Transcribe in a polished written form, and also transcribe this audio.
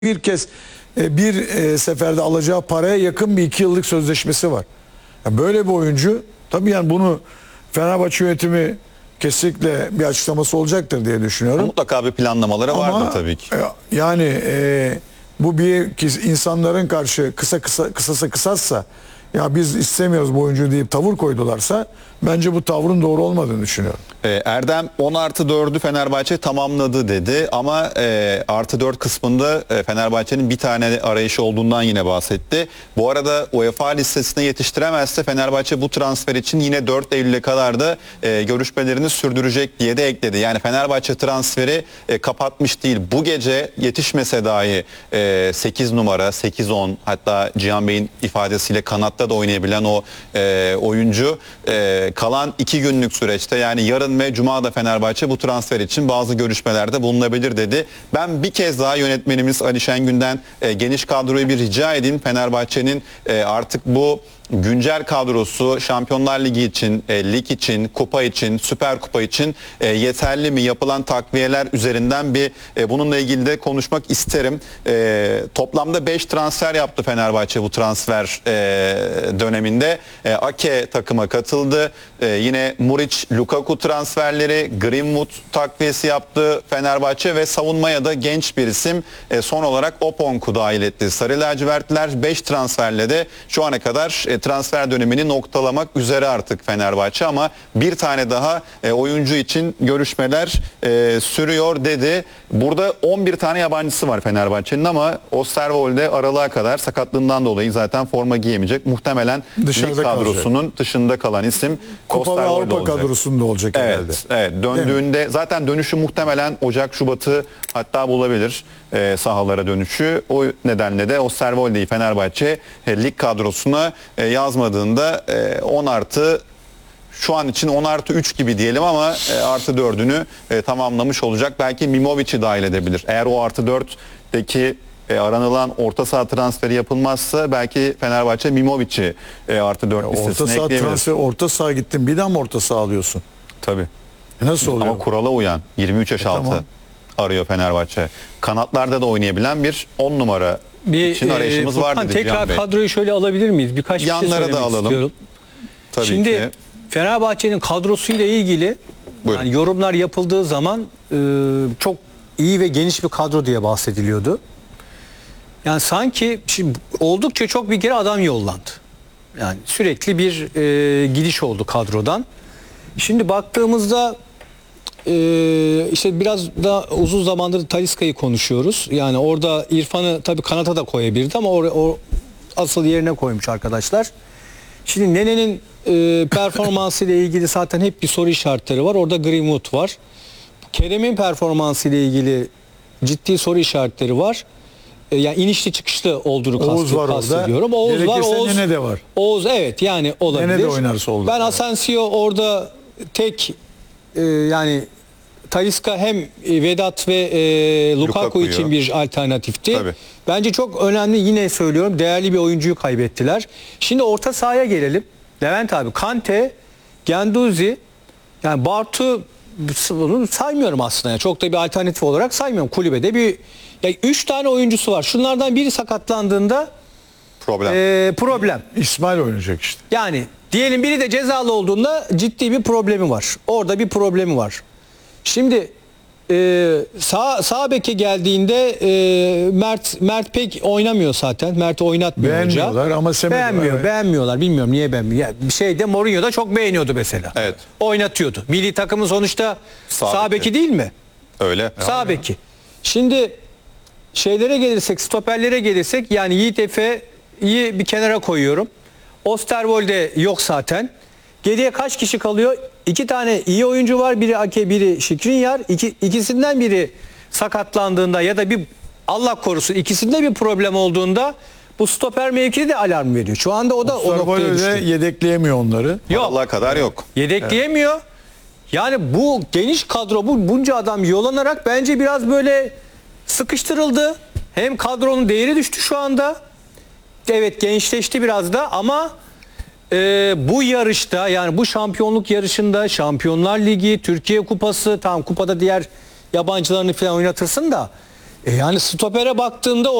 bir kez bir seferde alacağı paraya yakın bir 2 yıllık sözleşmesi var. Yani böyle bir oyuncu tabii, yani bunu Fenerbahçe yönetimi kesinlikle bir açıklaması olacaktır diye düşünüyorum. Mutlaka bir planlamaları vardır tabii ki. Yani bu bir insanların karşı kısasa ya biz istemiyoruz bu oyuncuyu deyip tavır koydularsa bence bu tavrın doğru olmadığını düşünüyorum. Erdem 10+4'ü Fenerbahçe tamamladı dedi ama artı 4 kısmında Fenerbahçe'nin bir tane arayışı olduğundan yine bahsetti. Bu arada UEFA listesine yetiştiremezse Fenerbahçe bu transfer için yine 4 Eylül'e kadar da görüşmelerini sürdürecek diye de ekledi. Yani Fenerbahçe transferi kapatmış değil. Bu gece yetişmese dahi 8 numara, 8-10, hatta Cihan Bey'in ifadesiyle kanatta da oynayabilen o oyuncu kalan 2 günlük süreçte, yani yarın ve Cuma'da Fenerbahçe bu transfer için bazı görüşmelerde bulunabilir dedi. Ben bir kez daha yönetmenimiz Ali Şengün'den geniş kadroyu bir rica edeyim. Fenerbahçe'nin artık bu güncel kadrosu Şampiyonlar Ligi için, lig için, kupa için, Süper Kupa için yeterli mi? Yapılan takviyeler üzerinden bir bununla ilgili de konuşmak isterim. Toplamda 5 transfer yaptı Fenerbahçe bu transfer döneminde. Ake takıma katıldı. Yine Muriç, Lukaku transferleri, Greenwood takviyesi yaptı Fenerbahçe ve savunmaya da genç bir isim son olarak Oponk'u dahil etti. Sarı lacivertler 5 transferle de şu ana kadar transfer dönemini noktalamak üzere artık Fenerbahçe, ama bir tane daha oyuncu için görüşmeler sürüyor dedi. Burada 11 tane yabancısı var Fenerbahçe'nin ama Osterwolde aralığa kadar sakatlığından dolayı zaten forma giyemeyecek. Muhtemelen lig kadrosunun dışında kalan isim Kupa ve Avrupa kadrosunda olacak herhalde. Evet, döndüğünde zaten dönüşü muhtemelen Ocak, Şubat'ı hatta bulabilir sahalara dönüşü. O nedenle de Osterwolde'yi Fenerbahçe lig kadrosuna yazmadığında 10 artı, şu an için 10+3 gibi diyelim ama artı 4'ünü tamamlamış olacak. Belki Mimovic'i dahil edebilir. Eğer o artı 4'teki aranılan orta saha transferi yapılmazsa belki Fenerbahçe Mimovic'i artı 4 listesine ekleyebilir. Transfer, orta saha gittin, bir daha mı orta saha alıyorsun? Tabii. Nasıl oluyor? Ama kurala uyan 23 yaş altı tamam. arıyor Fenerbahçe. Kanatlarda da oynayabilen bir 10 numara için arayışımız var dedi tekrar Cihan Bey. kadroyu şöyle alabilir miyiz? Birkaç Yanlara şey söylemek da alalım. istiyorum. Tabii Şimdi ki. Fenerbahçe'nin kadrosuyla ilgili yani yorumlar yapıldığı zaman çok iyi ve geniş bir kadro diye bahsediliyordu. Yani sanki şimdi oldukça çok bir kere adam yollandı. Yani sürekli bir gidiş oldu kadrodan. Şimdi baktığımızda işte biraz da uzun zamandır Talisca'yı konuşuyoruz. Yani orada İrfan'ı tabii kanata da koyabilirdi ama o asıl yerine koymuş arkadaşlar. Şimdi Nene'nin performansı ile ilgili zaten hep bir soru işaretleri var. Orada Greenwood var. Kerem'in performansı ile ilgili ciddi soru işaretleri var. Yani inişli çıkışlı olduğunu kastediyorum. Oğuz var, Oğuz. Nene de var. Oğuz, evet, yani olabilir. Nene de oynar solda. Ben Asensio orada tek yani Talisca hem Vedat ve Lukaku için bir alternatifti. Tabii. Bence çok önemli, yine söylüyorum, değerli bir oyuncuyu kaybettiler. Şimdi orta sahaya gelelim. Levent abi, Kante, Guendouzi, yani Bartu saymıyorum aslında. Yani çok da bir alternatif olarak saymıyorum. Kulübede bir 3 tane oyuncusu var. Şunlardan biri sakatlandığında problem. İsmail oynayacak işte. Yani diyelim biri de cezalı olduğunda ciddi bir problemi var. Orada bir problemi var. Şimdi sağ beke geldiğinde Mert pek oynamıyor zaten. Mert'i oynatmıyor hoca. Beğenmiyorlar ama beğenmiyorlar. Bilmiyorum niye beğenmiyor. Yani bir şeyde Mourinho da çok beğeniyordu mesela. Evet. Oynatıyordu. Milli takımın sonuçta sağ beki değil mi? Öyle. Sağ beki. Şimdi şeylere gelirsek, stoperlere gelirsek, yani Yiğit Efe'yi bir kenara koyuyorum. Osterwolde yok zaten. Geriye kaç kişi kalıyor? 2 tane iyi oyuncu var. Biri Ake, biri Skriniar. İkisinden biri sakatlandığında ya da bir Allah korusun ikisinde bir problem olduğunda bu stoper mevkide de alarm veriyor. Şu anda o da o noktaya düştü. Yedekleyemiyor onları. Yok. Allah'a kadar yok. Yedekleyemiyor. Evet. Yani bu geniş kadro, bunca adam yollanarak bence biraz böyle sıkıştırıldı. Hem kadronun değeri düştü şu anda. Evet, gençleşti biraz da ama bu yarışta, yani bu şampiyonluk yarışında, Şampiyonlar Ligi, Türkiye Kupası, tamam kupada diğer yabancılarını falan oynatırsın da Yani stopere baktığında